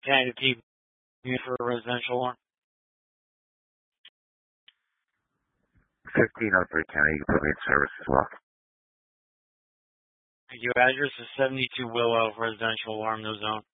Can I repeat you for a residential alarm? 1503 County, you can put me in service as well. Your address is 72 Willow, residential alarm, no zone.